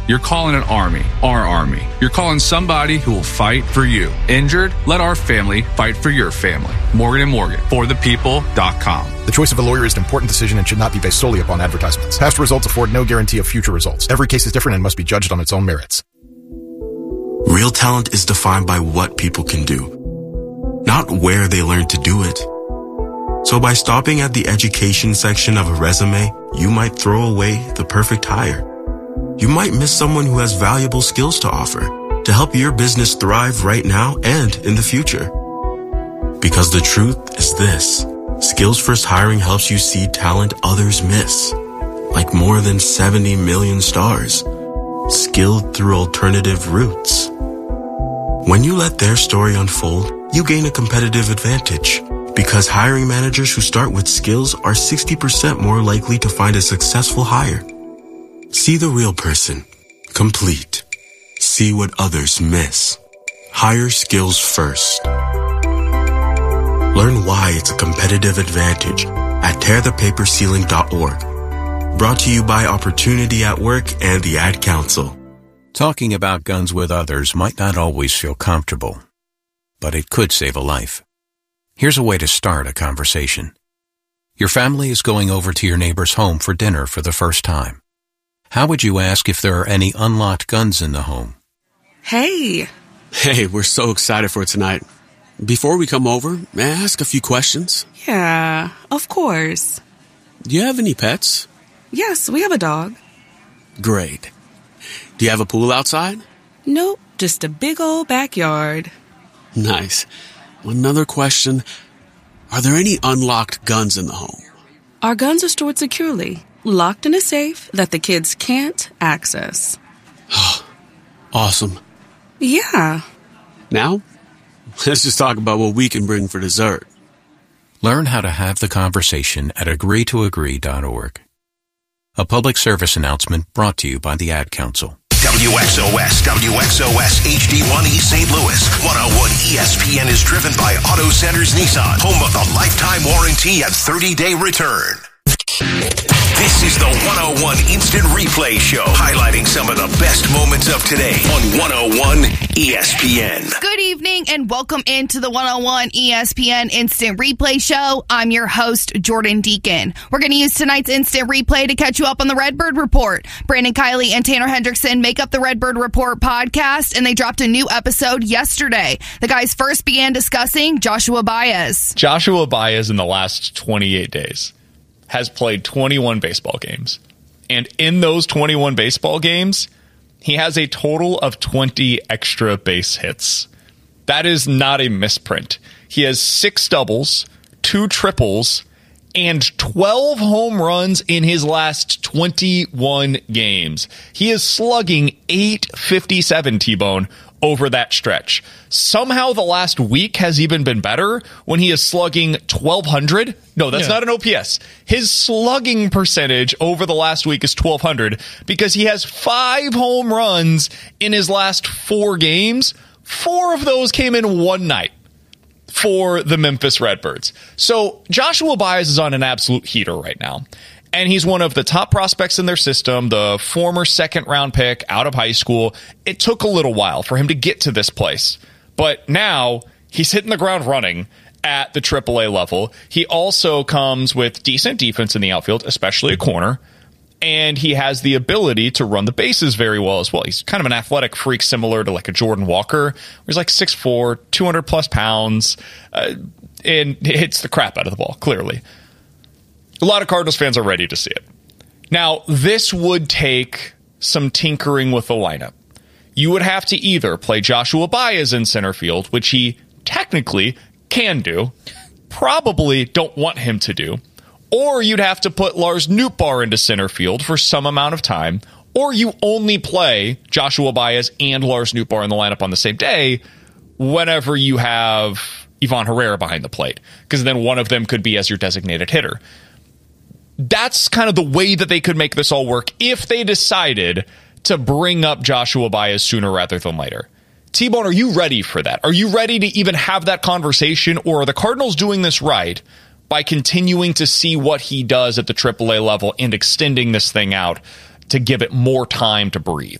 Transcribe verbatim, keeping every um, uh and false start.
You're calling an army, our army. You're calling somebody who will fight for you. Injured? Let our family fight for your family. Morgan and Morgan, for the people dot com. The choice of a lawyer is an important decision and should not be based solely upon advertisements. Past results afford no guarantee of future results. Every case is different and must be judged on its own merits. Real talent is defined by what people can do, not where they learn to do it. So by stopping at the education section of a resume, you might throw away the perfect hire. You might miss someone who has valuable skills to offer to help your business thrive right now and in the future. Because the truth is this. Skills First Hiring helps you see talent others miss, like more than seventy million stars, skilled through alternative routes. When you let their story unfold, you gain a competitive advantage, because hiring managers who start with skills are sixty percent more likely to find a successful hire. See the real person, complete. See what others miss. Hire skills first. Learn why it's a competitive advantage at tear the paper ceiling dot org. Brought to you by Opportunity at Work and the Ad Council. Talking about guns with others might not always feel comfortable, but it could save a life. Here's a way to start a conversation. Your family is going over to your neighbor's home for dinner for the first time. How would you ask if there are any unlocked guns in the home? Hey. Hey, we're so excited for tonight. Before we come over, may I ask a few questions? Yeah, of course. Do you have any pets? Yes, we have a dog. Great. Do you have a pool outside? Nope, just a big old backyard. Nice. Another question. Are there any unlocked guns in the home? Our guns are stored securely, locked in a safe that the kids can't access. Awesome. Yeah. Now, let's just talk about what we can bring for dessert. Learn how to have the conversation at agree to agree dot org. A public service announcement brought to you by the Ad Council. W X O S, W X O S H D one E Saint Louis. one oh one E S P N is driven by Auto Centers Nissan, home of the lifetime warranty and thirty-day return. This is the one oh one Instant Replay Show, highlighting some of the best moments of today on one oh one E S P N. Good evening and welcome into the one oh one E S P N Instant Replay Show. I'm your host, Jordan Deacon. We're going to use tonight's Instant Replay to catch you up on the Redbird Report. Brandon Kiley and Tanner Hendrickson make up the Redbird Report podcast, and they dropped a new episode yesterday. The guys first began discussing Joshua Baez. Joshua Baez in the last twenty-eight days has played twenty-one baseball games. And in those twenty-one baseball games, he has a total of twenty extra base hits. That is not a misprint. He has six doubles, two triples, and twelve home runs in his last twenty-one games. He is slugging eight fifty-seven, T-Bone, over that stretch. Somehow the last week has even been better when he is slugging twelve hundred. No, that's yeah. not an O P S. His slugging percentage over the last week is twelve hundred because he has five home runs in his last four games. Four of those came in one night for the Memphis Redbirds. So Joshua Baez is on an absolute heater right now. And he's one of the top prospects in their system, the former second round pick out of high school. It took a little while for him to get to this place. But now he's hitting the ground running at the triple A level. He also comes with decent defense in the outfield, especially a corner. And he has the ability to run the bases very well as well. He's kind of an athletic freak similar to like a Jordan Walker. He's like six foot four, two hundred plus pounds, uh, and hits the crap out of the ball, clearly. A lot of Cardinals fans are ready to see it. Now, this would take some tinkering with the lineup. You would have to either play Joshua Baez in center field, which he technically can do, probably don't want him to do, or you'd have to put Lars Nootbaar into center field for some amount of time, or you only play Joshua Baez and Lars Nootbaar in the lineup on the same day whenever you have Ivan Herrera behind the plate, because then one of them could be as your designated hitter. That's kind of the way that they could make this all work if they decided to bring up Joshua Baez sooner rather than later. T-Bone, are you ready for that? Are you ready to even have that conversation, or are the Cardinals doing this right by continuing to see what he does at the triple A level and extending this thing out to give it more time to breathe?